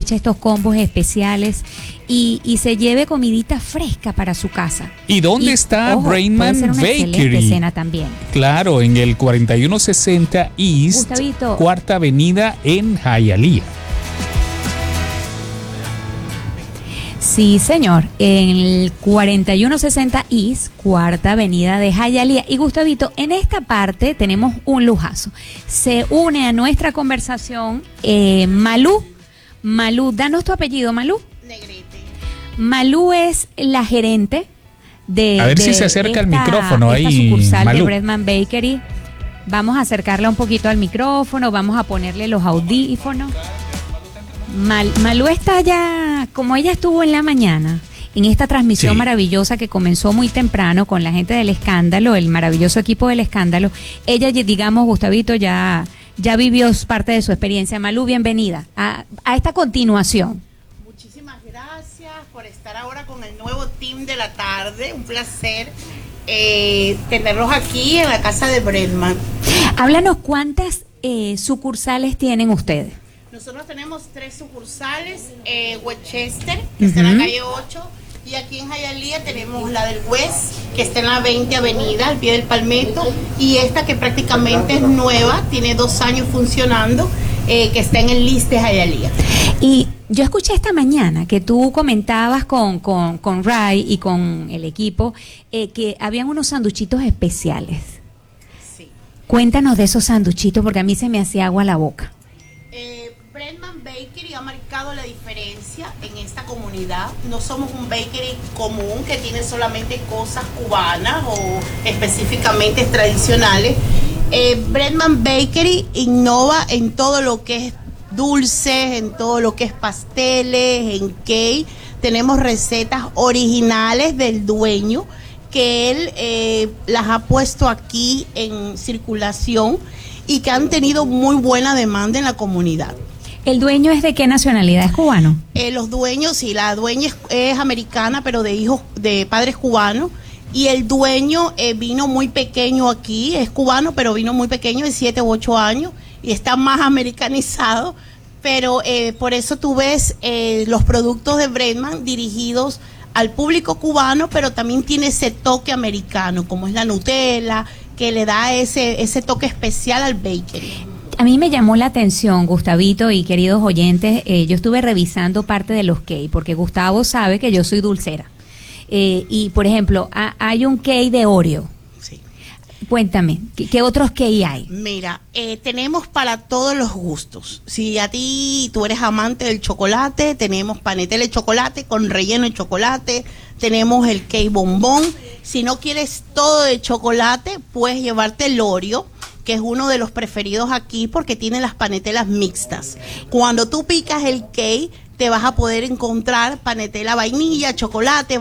aproveche estos combos especiales y se lleve comidita fresca para su casa. ¿Y dónde está ojo, Brainman puede ser una excelente Bakery? cena también. Claro, en el 4160 East, Gustavito. Cuarta Avenida en Hialeah. Sí, señor, en el 4160 East, Cuarta Avenida de Hialeah. Y Gustavito, en esta parte tenemos un lujazo. Se une a nuestra conversación Malú. Malú, danos tu apellido, Malú. Negrete. Malú es la gerente de... A ver si se acerca el micrófono esta ahí, sucursal Malú. de Breadman Bakery. Vamos a acercarla un poquito al micrófono, vamos a ponerle los audífonos. Malú está ya, como ella estuvo en la mañana, en esta transmisión maravillosa que comenzó muy temprano con la gente del Escándalo, el maravilloso equipo del Escándalo. Ella, digamos, Gustavito, ya vivió parte de su experiencia. Malú, bienvenida a esta continuación. Muchísimas gracias por estar ahora con el nuevo team de la tarde. Un placer tenerlos aquí en la casa de Breadman. Háblanos, ¿cuántas sucursales tienen ustedes? Nosotros tenemos 3 sucursales, Westchester, que está en la calle 8, y aquí en Hialeah tenemos la del West, que está en la 20 Avenida, al pie del Palmetto, y esta que prácticamente es nueva, tiene 2 años funcionando, que está en el list de Hialeah. Y yo escuché esta mañana que tú comentabas con Ray y con el equipo que habían unos sanduchitos especiales. Sí. Cuéntanos de esos sanduchitos porque a mí se me hacía agua la boca. Breadman Bakery ha marcado la diferencia en esta comunidad. No somos un bakery común que tiene solamente cosas cubanas o específicamente tradicionales. Breadman Bakery innova en todo lo que es dulces, en todo lo que es pasteles, en cake. Tenemos recetas originales del dueño que él las ha puesto aquí en circulación y que han tenido muy buena demanda en la comunidad. ¿El dueño es de qué nacionalidad? ¿Es cubano? Los dueños, sí, la dueña es americana, pero de padres cubanos. Y el dueño vino muy pequeño aquí, es cubano, pero vino muy pequeño, de 7 u 8 años, y está más americanizado. Pero por eso tú ves los productos de Breadman dirigidos al público cubano, pero también tiene ese toque americano, como es la Nutella, que le da ese toque especial al bakery. A mí me llamó la atención, Gustavito y queridos oyentes, yo estuve revisando parte de los cake, porque Gustavo sabe que yo soy dulcera. Y, por ejemplo, hay un cake de Oreo. Sí. Cuéntame, ¿qué otros cake hay? Mira, tenemos para todos los gustos. Si a ti tú eres amante del chocolate, tenemos panetela de chocolate con relleno de chocolate, tenemos el cake bombón. Si no quieres todo de chocolate, puedes llevarte el Oreo, que es uno de los preferidos aquí porque tiene las panetelas mixtas. Cuando tú picas el cake, te vas a poder encontrar panetela vainilla, chocolate.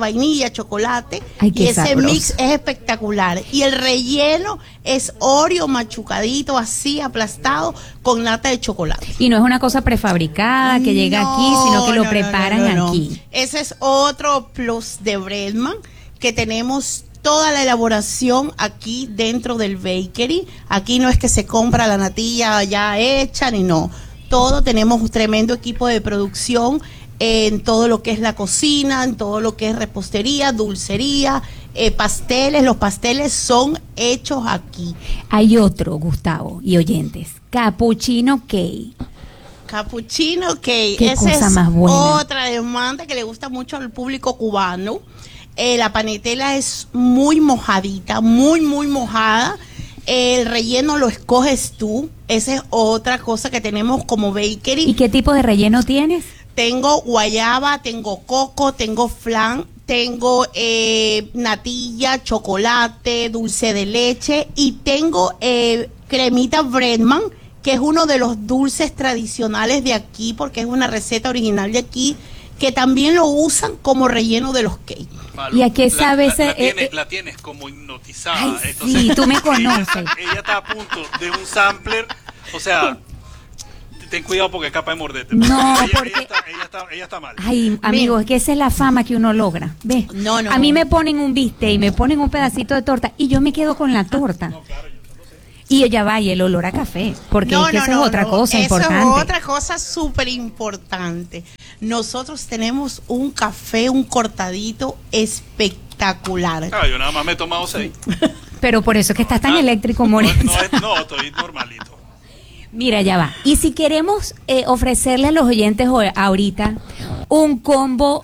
Ay, qué y ese sabroso. mix es espectacular. Y el relleno es Oreo machucadito, así aplastado, con nata de chocolate. Y no es una cosa prefabricada que llega aquí, sino que lo preparan aquí. Ese es otro plus de Breadman, que tenemos toda la elaboración aquí dentro del bakery. Aquí no es que se compra la natilla ya hecha, ni no. Todo, tenemos un tremendo equipo de producción en todo lo que es la cocina, en todo lo que es repostería, dulcería, pasteles. Los pasteles son hechos aquí. Hay otro, Gustavo y oyentes, Cappuccino Cake. Cappuccino Cake. Qué Esa cosa es más buena. otra demanda que le gusta mucho al público cubano. La panetela es muy mojadita, muy mojada. El relleno lo escoges tú. Esa es otra cosa que tenemos como bakery. ¿Y qué tipo de relleno tienes? Tengo guayaba, tengo coco, tengo flan, tengo natilla, chocolate, dulce de leche y tengo cremita Breadman, que es uno de los dulces tradicionales de aquí porque es una receta original de aquí, que también lo usan como relleno de los cakes. Malú, ¿Y a qué sabe ese? La tienes como hipnotizada. Ay, Entonces, sí, tú me conoces. Ella está a punto de un sampler. O sea, ten cuidado porque es capaz de morderte. No, ella, porque... ella está mal. Ay, amigos, es que esa es la fama que uno logra. ¿Ves? No. A mí me ponen un bistec y me ponen un pedacito de torta y yo me quedo con la torta. Y ya va, y el olor a café, porque es que esa es otra cosa importante. Eso es otra cosa súper importante. Nosotros tenemos un café, un cortadito espectacular. Yo nada más me he tomado 6. Pero por eso es que estás tan eléctrico, Morenza. No, estoy normalito. Mira, ya va. Y si queremos ofrecerle a los oyentes ahorita un combo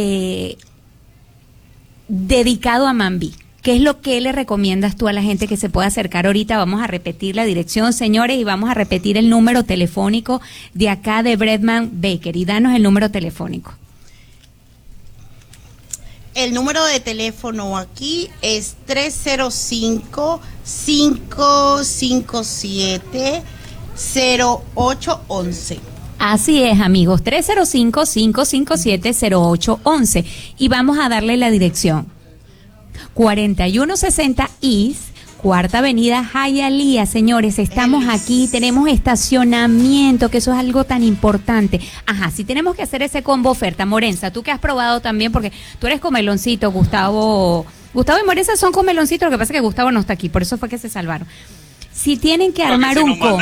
dedicado a Mambí, ¿qué es lo que le recomiendas tú a la gente que se pueda acercar ahorita? Vamos a repetir la dirección, señores, y vamos a repetir el número telefónico de acá de Breadman Bakery. Danos el número telefónico. El número de teléfono aquí es 305-557-0811. Así es, amigos, 305-557-0811. Y vamos a darle la dirección. 4160 East, Cuarta Avenida Hialeah, señores, estamos aquí, tenemos estacionamiento, que eso es algo tan importante. Ajá, si tenemos que hacer ese combo oferta, Morenza, tú que has probado también, porque tú eres comeloncito, Gustavo y Morenza son comeloncitos, lo que pasa es que Gustavo no está aquí, por eso fue que se salvaron. Si tienen que armar un combo.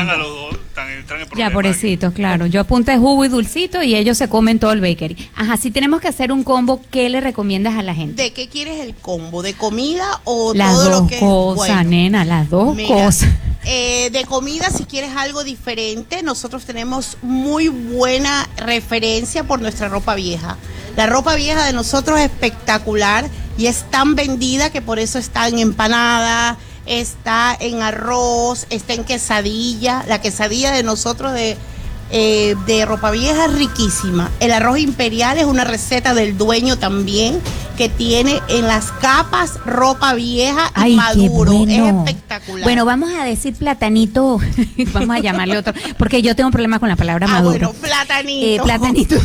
Ya, pobrecitos, claro. Yo apunté jugo y dulcito y ellos se comen todo el bakery. Ajá, si tenemos que hacer un combo, ¿qué le recomiendas a la gente? ¿De qué quieres el combo? ¿De comida o las todo dos lo que cosas, bueno, nena, las dos cosas. De comida, si quieres algo diferente, nosotros tenemos muy buena referencia por nuestra ropa vieja. La ropa vieja de nosotros es espectacular y es tan vendida que por eso está en empanada, está en arroz, está en quesadilla. La quesadilla de nosotros de ropa vieja es riquísima. El arroz imperial es una receta del dueño también, que tiene en las capas ropa vieja y ay, maduro. Qué bueno. Es espectacular. Bueno, vamos a decir platanito, vamos a llamarle otro, porque yo tengo un problema con la palabra maduro. Bueno, platanito. Platanito.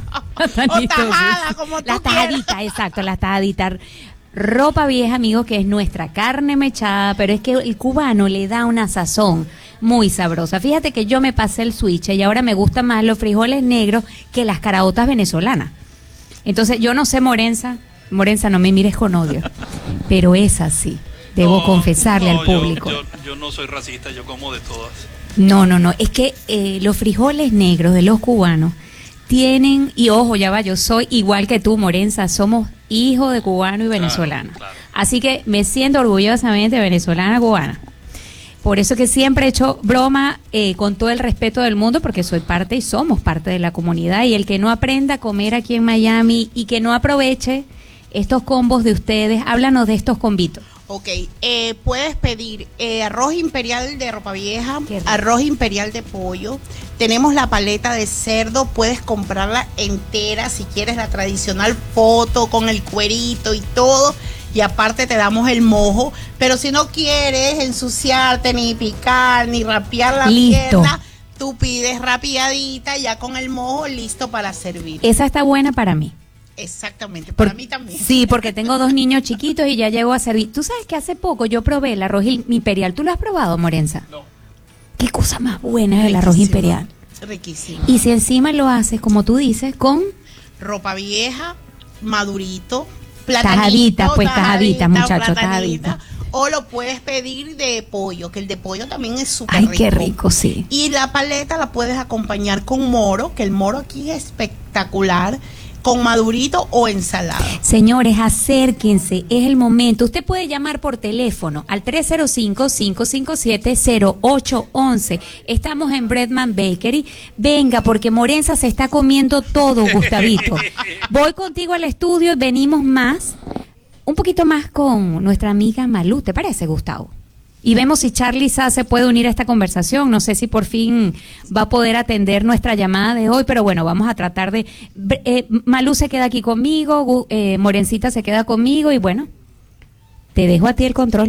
O tajada, como tú las tajaditas, exacto, las tajaditas. Ropa vieja, amigos, que es nuestra carne mechada, pero es que el cubano le da una sazón muy sabrosa. Fíjate que yo me pasé el switch y ahora me gustan más los frijoles negros que las caraotas venezolanas. Entonces, yo no sé, Morenza, no me mires con odio, pero es así. Debo confesarle al público. Yo no soy racista, yo como de todas. No, es que los frijoles negros de los cubanos tienen, y ojo, ya va, yo soy igual que tú, Morenza, somos hijos de cubano y venezolana. Claro. Así que me siento orgullosamente venezolana, cubana. Por eso que siempre he hecho broma con todo el respeto del mundo, porque soy parte y somos parte de la comunidad. Y el que no aprenda a comer aquí en Miami y que no aproveche estos combos de ustedes, háblanos de estos combitos. Ok, puedes pedir arroz imperial de ropa vieja, arroz imperial de pollo. Tenemos la paleta de cerdo, puedes comprarla entera si quieres la tradicional foto con el cuerito y todo. Y aparte te damos el mojo, pero si no quieres ensuciarte, ni picar, ni rapear la pierna, tú pides rapiadita ya con el mojo listo para servir. Esa está buena para mí. Exactamente, para mí también. Sí, porque tengo 2 niños chiquitos y ya llego a servir. Tú sabes que hace poco yo probé el arroz imperial. ¿Tú lo has probado, Morenza? No. Qué cosa más buena es el arroz imperial. Riquísimo. Y si encima lo haces, como tú dices, con ropa vieja, madurito, tajadita, muchachos, tajadita. O lo puedes pedir de pollo, que el de pollo también es súper rico. Ay, qué rico, sí. Y la paleta la puedes acompañar con moro, que el moro aquí es espectacular, con madurito o ensalada. Señores, acérquense, es el momento. Usted puede llamar por teléfono al 305-557-0811. Estamos en Breadman Bakery. Venga, porque Morenza se está comiendo todo, Gustavito. Voy contigo al estudio y venimos un poquito más con nuestra amiga Malú. ¿Te parece, Gustavo? Y vemos si Charlie Sá se puede unir a esta conversación. No sé si por fin va a poder atender nuestra llamada de hoy, pero bueno, vamos a tratar de... Malú se queda aquí conmigo, Morencita se queda conmigo y bueno, te dejo a ti el control.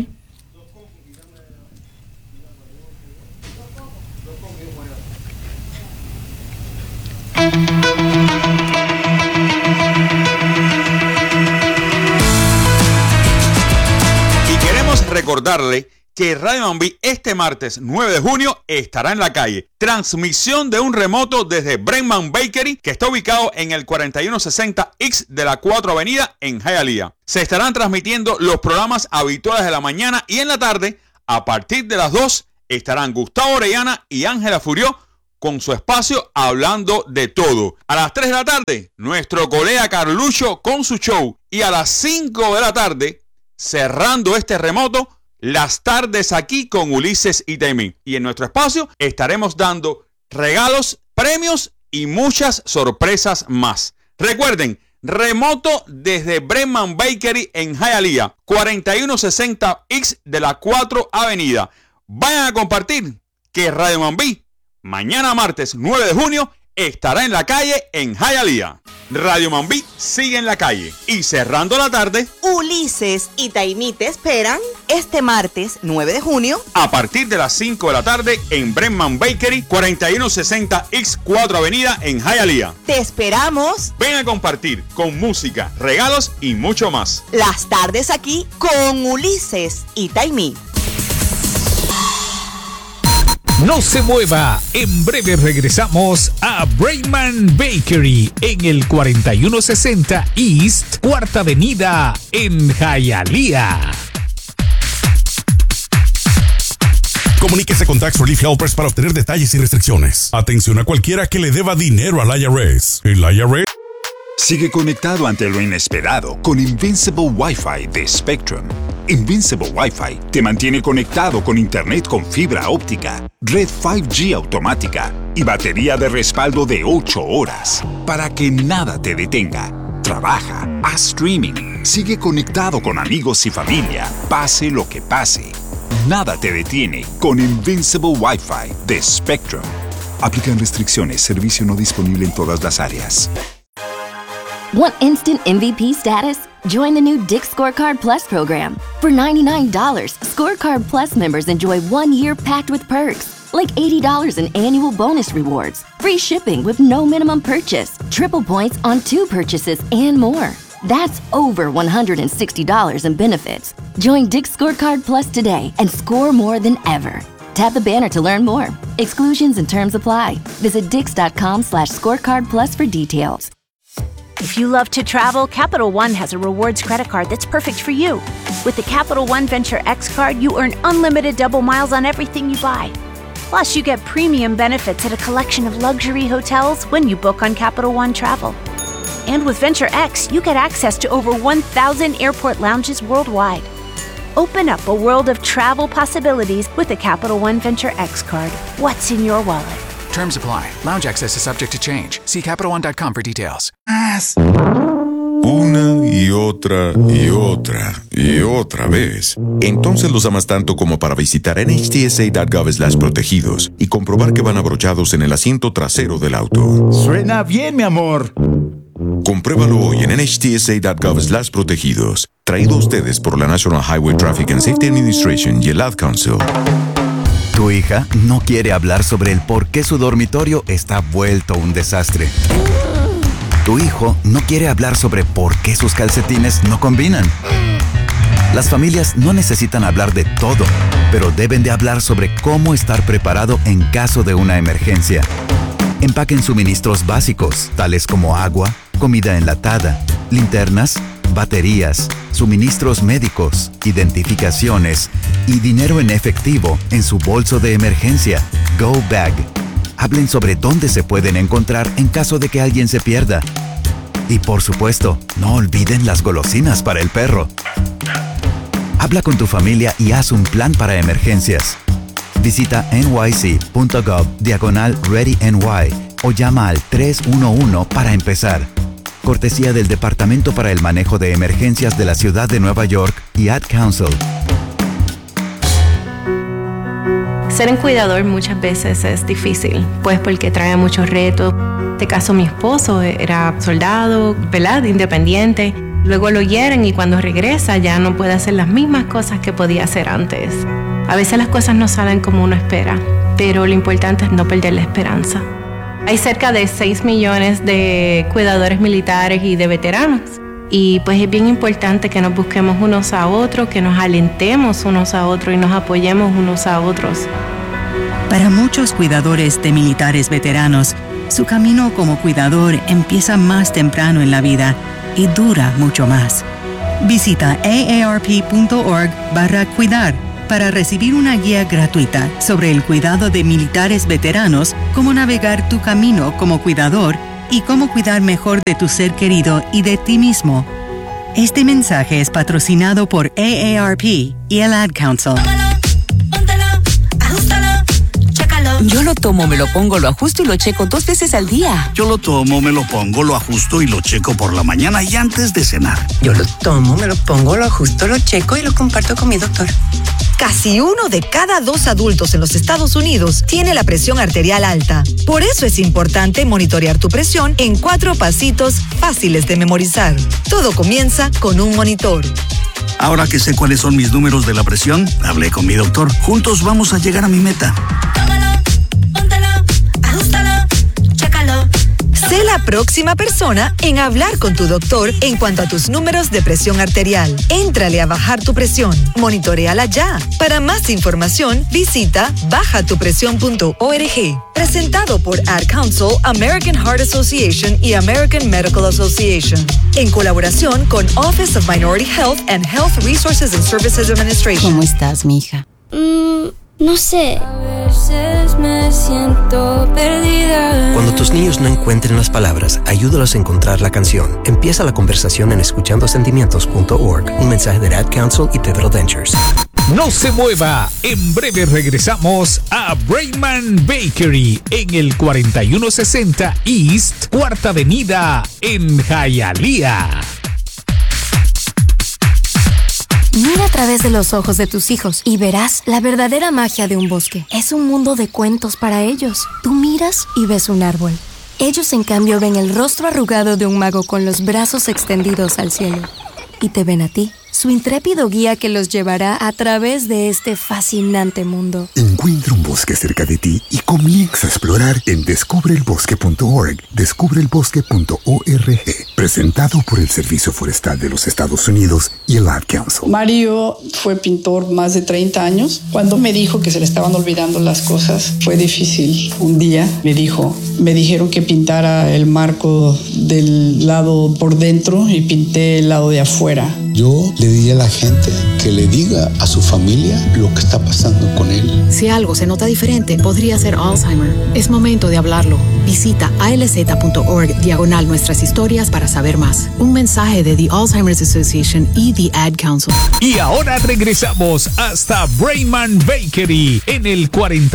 Y queremos recordarle que Radio Mambí este martes 9 de junio estará en la calle. Transmisión de un remoto desde Breadman Bakery, que está ubicado en el 4160 X de la 4 Avenida en Hialeah. Se estarán transmitiendo los programas habituales de la mañana y en la tarde, a partir de las 2, estarán Gustavo Orellana y Ángela Furió con su espacio Hablando de Todo. A las 3 de la tarde, nuestro colega Carlucho con su show. Y a las 5 de la tarde, cerrando este remoto, Las Tardes Aquí con Ulises y Taimí. Y en nuestro espacio estaremos dando regalos, premios y muchas sorpresas más. Recuerden, remoto desde Brenman Bakery en Hialeah, 4160 East de la 4 Avenida. Vayan a compartir que Radio Mambí mañana martes 9 de junio estará en la calle en Hialeah. Radio Mambí sigue en la calle. Y cerrando la tarde, Ulises y Taimí te esperan este martes 9 de junio a partir de las 5 de la tarde en Brenman Bakery, 4160 East 4 Avenida en Hialeah. Te esperamos. Ven a compartir con música, regalos y mucho más. Las Tardes Aquí con Ulises y Taimí. No se mueva, en breve regresamos a Brenman Bakery en el 4160 East, 4ª Avenida en Hialeah. Comuníquese con Tax Relief Helpers para obtener detalles y restricciones. Atención a cualquiera que le deba dinero al IRS. El IRS sigue conectado ante lo inesperado con Invincible Wi-Fi de Spectrum. Invincible Wi-Fi te mantiene conectado con internet con fibra óptica, red 5G automática y batería de respaldo de 8 horas para que nada te detenga. Trabaja, haz streaming, sigue conectado con amigos y familia, pase lo que pase. Nada te detiene con Invincible Wi-Fi de Spectrum. Aplican restricciones, servicio no disponible en todas las áreas. Want instant MVP status? Join the new Dick's Scorecard Plus program. For $99, Scorecard Plus members enjoy 1 year packed with perks, like $80 in annual bonus rewards, free shipping with no minimum purchase, triple points on 2 purchases, and more. That's over $160 in benefits. Join Dick's Scorecard Plus today and score more than ever. Tap the banner to learn more. Exclusions and terms apply. Visit dix.com/scorecard plus for details. If you love to travel, Capital One has a rewards credit card that's perfect for you. With the Capital One Venture X card, you earn unlimited double miles on everything you buy. Plus, you get premium benefits at a collection of luxury hotels when you book on Capital One Travel. And with Venture X, you get access to over 1,000 airport lounges worldwide. Open up a world of travel possibilities with the Capital One Venture X card. What's in your wallet? Terms apply. Lounge access is subject to change. See CapitalOne.com for details. Una y otra y otra y otra vez. Entonces los amas tanto como para visitar NHTSA.gov/protegidos y comprobar que van abrochados en el asiento trasero del auto. Suena bien, mi amor. Compruébalo hoy en NHTSA.gov/protegidos. Traído a ustedes por la National Highway Traffic and Safety Administration y el Ad Council. Tu hija no quiere hablar sobre el por qué su dormitorio está vuelto un desastre. Tu hijo no quiere hablar sobre por qué sus calcetines no combinan. Las familias no necesitan hablar de todo, pero deben de hablar sobre cómo estar preparado en caso de una emergencia. Empaquen suministros básicos, tales como agua, comida enlatada, linternas, baterías, suministros médicos, identificaciones y dinero en efectivo en su bolso de emergencia, Go Bag. Hablen sobre dónde se pueden encontrar en caso de que alguien se pierda. Y por supuesto, no olviden las golosinas para el perro. Habla con tu familia y haz un plan para emergencias. Visita nyc.gov/ReadyNY o llama al 311 para empezar. Cortesía del Departamento para el Manejo de Emergencias de la Ciudad de Nueva York y Ad Council. Ser un cuidador muchas veces es difícil, pues porque trae muchos retos. En este caso, mi esposo era soldado, ¿verdad? Independiente. Luego lo hieren y cuando regresa ya no puede hacer las mismas cosas que podía hacer antes. A veces las cosas no salen como uno espera, pero lo importante es no perder la esperanza. Hay cerca de 6 millones de cuidadores militares y de veteranos. Y pues es bien importante que nos busquemos unos a otros, que nos alentemos unos a otros y nos apoyemos unos a otros. Para muchos cuidadores de militares veteranos, su camino como cuidador empieza más temprano en la vida y dura mucho más. Visita aarp.org/cuidar para recibir una guía gratuita sobre el cuidado de militares veteranos, cómo navegar tu camino como cuidador y cómo cuidar mejor de tu ser querido y de ti mismo. Este mensaje es patrocinado por AARP y el Ad Council. Yo lo tomo, me lo pongo, lo ajusto y lo checo 2 veces al día. Yo lo tomo, me lo pongo, lo ajusto y lo checo por la mañana y antes de cenar. Yo lo tomo, me lo pongo, lo ajusto, lo checo y lo comparto con mi doctor. Casi 1 de cada 2 adultos en los Estados Unidos tiene la presión arterial alta. Por eso es importante monitorear tu presión en 4 pasitos fáciles de memorizar. Todo comienza con un monitor. Ahora que sé cuáles son mis números de la presión, hablé con mi doctor. Juntos vamos a llegar a mi meta. Sé la próxima persona en hablar con tu doctor en cuanto a tus números de presión arterial. Éntrale a bajar tu presión. Monitoréala ya. Para más información, visita bajatupresión.org. Presentado por Ad Council, American Heart Association y American Medical Association. En colaboración con Office of Minority Health and Health Resources and Services Administration. ¿Cómo estás, mija? No sé. A veces me siento perdida. Cuando tus niños no encuentren las palabras, ayúdalos a encontrar la canción. Empieza la conversación en escuchandosentimientos.org. Un mensaje de Ad Council y Pivotal Ventures. No se mueva. En breve regresamos a Brayman Bakery en el 4160 East, Cuarta Avenida en Hialeah. Mira a través de los ojos de tus hijos y verás la verdadera magia de un bosque. Es un mundo de cuentos para ellos. Tú miras y ves un árbol. Ellos, en cambio, ven el rostro arrugado de un mago con los brazos extendidos al cielo. Y te ven a ti, su intrépido guía que los llevará a través de este fascinante mundo. Encuentra un bosque cerca de ti y comienza a explorar en descubreelbosque.org. Descubreelbosque.org. Presentado por el Servicio Forestal de los Estados Unidos y el Ad Council. Mario fue pintor más de 30 años. Cuando me dijo que se le estaban olvidando las cosas, fue difícil. Un día me dijeron que pintara el marco del lado por dentro y pinté el lado de afuera. Yo le diría a la gente que le diga a su familia lo que está pasando con él. Si algo se nota diferente, podría ser Alzheimer. Es momento de hablarlo. Visita alz.org/nuestras historias para saber más. Un mensaje de The Alzheimer's Association y The Ad Council. Y ahora regresamos hasta Brayman Bakery en el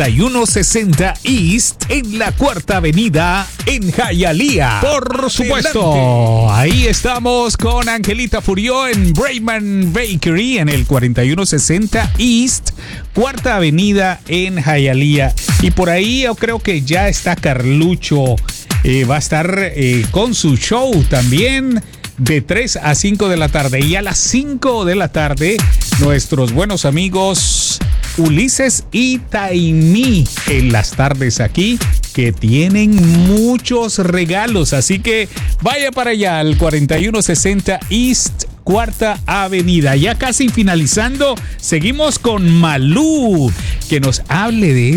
4160 East en la Cuarta Avenida en Hialeah. Por supuesto, ahí estamos con Angelita Furió en Brayman Bakery en el 4160 East, Cuarta Avenida en Hialeah. Y por ahí yo creo que ya está Carlucho. Va a estar con su show también de 3 a 5 de la tarde. Y a las 5 de la tarde, nuestros buenos amigos Ulises y Taimí en las tardes aquí, que tienen muchos regalos. Así que vaya para allá al 4160 East, Cuarta Avenida. Ya casi finalizando, seguimos con Malú, que nos hable de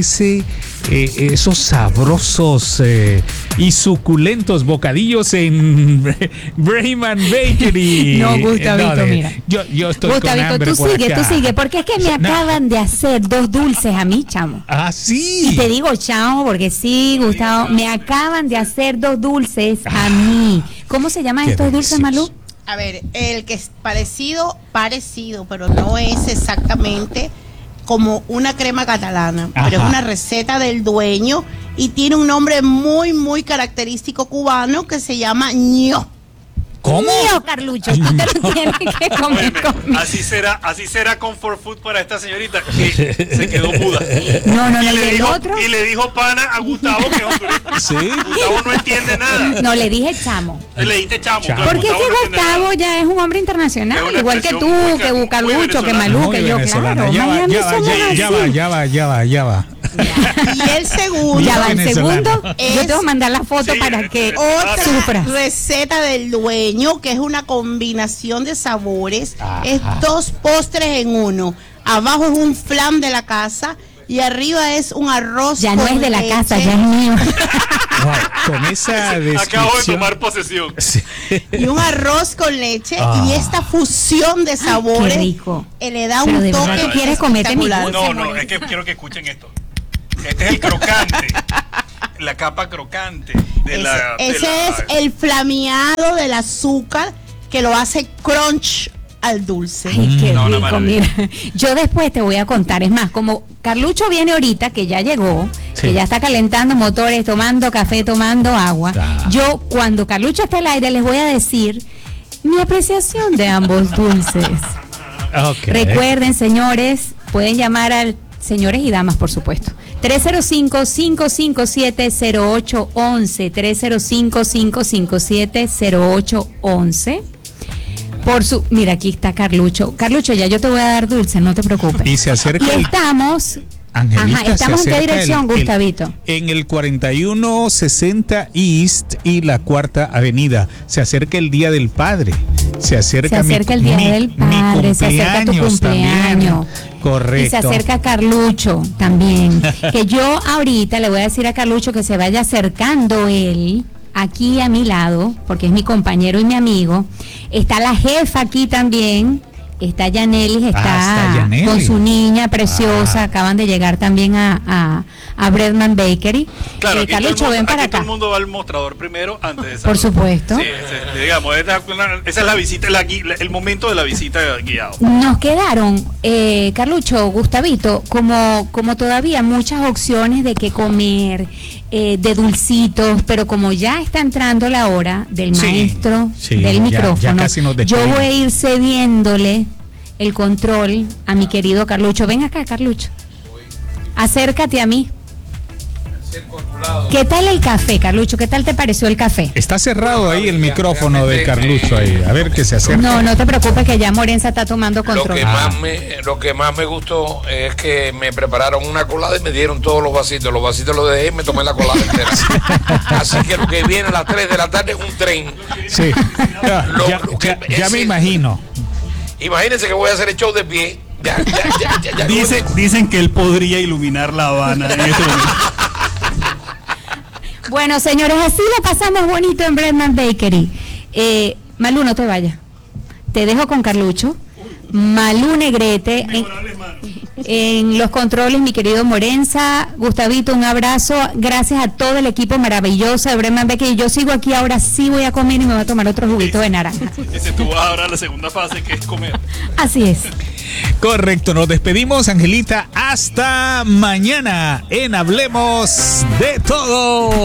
esos sabrosos y suculentos bocadillos en Brayman Bakery. No, Gustavito, mira. Yo estoy Gustavito, con hambre tú por sigue, acá. tú sigue, porque es que me acaban de hacer 2 dulces a mí, chamo. Ah, sí. Y te digo chamo porque sí, Gustavo, me acaban de hacer 2 dulces a mí. ¿Cómo se llaman estos dulces, Malú? A ver, el que es parecido, pero no es exactamente como una crema catalana, pero es una receta del dueño y tiene un nombre muy, muy característico cubano que se llama ño. ¿Cómo? Mío, Carlucho, tú te lo tienes que comer conmigo. Así será comfort food para esta señorita que se quedó muda. No, y le dijo, otro. Y le dijo pana a Gustavo que es hondureño. Sí. Gustavo no entiende nada. No, le dije chamo. Le dijiste chamo. Claro, porque Gustavo es que no Gustavo ya es un hombre internacional, es igual que tú, muy que Carlucho, que Malú, que yo, claro. Ya va. Y el segundo, yo te voy a mandar la foto para que otra receta del dueño, que es una combinación de sabores. Es 2 postres en uno. Abajo es un flan de la casa Y arriba es un arroz. Ya no es de la casa, ya es mío. Wow, con esa descripción. Acabo de tomar posesión. Sí. Y un arroz con leche Ah. y esta fusión de sabores. Qué rico. Le da Pero un de toque. verdad que quieres comerte mi espectacular. No, es que quiero que escuchen esto. Este es el crocante. La capa crocante de Ese es el flameado del azúcar que lo hace crunch al dulce. Ay, qué No, una rico, maravilla. mira. Yo después te voy a contar, es más, como Carlucho viene ahorita, que ya llegó, Sí. que ya está calentando motores, tomando café, tomando agua. Ah. Yo, cuando Carlucho esté al aire, les voy a decir mi apreciación de ambos dulces. Ok. Recuerden, señores, pueden llamar al señores y damas, por supuesto. 305-557-0811. 305-557-0811. Mira, aquí está Carlucho. Carlucho, ya yo te voy a dar dulce, no te preocupes. Y se acerca Y el- estamos. Angelita, Ajá, ¿estamos se en qué acerca dirección, Gustavito? En el 4160 East y la Cuarta Avenida. Se acerca el Día del Padre. Se acerca el Día del Padre, se acerca tu cumpleaños. Correcto. Y se acerca Carlucho también. Que yo ahorita le voy a decir a Carlucho que se vaya acercando él aquí a mi lado, porque es mi compañero y mi amigo. Está la jefa aquí también. Está Yanelis, está Yanelis. con su niña preciosa. Acaban de llegar también a Breadman Bakery. Claro, aquí Carlucho, todo el ven mundo, para aquí todo acá. el mundo va al mostrador primero antes de Por saludar. supuesto. Sí, digamos, esa es la visita, el momento de la visita guiado. Nos quedaron, Carlucho, Gustavito, como todavía muchas opciones de qué comer, de dulcitos, pero como ya está entrando la hora del Sí, maestro sí, del ya micrófono, casi nos yo despedimos. voy a ir cediéndole el control a mi querido Carlucho. Ven acá, Carlucho. Acércate a mí. ¿Qué tal el café, Carlucho? ¿Qué tal te pareció el café? Está cerrado ahí el micrófono de Carlucho ahí. A ver que se acerca. No te preocupes que ya Morenza está tomando control. Lo que más me gustó es que me prepararon una colada y me dieron todos los vasitos. Los vasitos los dejé y me tomé la colada entera. Así que lo que viene a las 3 de la tarde es un tren. Sí. Ya me imagino. Imagínense que voy a hacer el show de pie. Ya. Dicen que él podría iluminar La Habana en este momento. Bueno, señores, así lo pasamos bonito en Breadman Bakery. Malú, no te vayas. Te dejo con Carlucho. Malú Negrete en los controles, mi querido Morenza. Gustavito, un abrazo. Gracias a todo el equipo maravilloso de Breadman Bakery. Yo sigo aquí, ahora sí voy a comer y me voy a tomar otro juguito de naranja. Ese tú vas ahora a la segunda fase, que es comer. Así es. Correcto, nos despedimos, Angelita. Hasta mañana en Hablemos de Todo.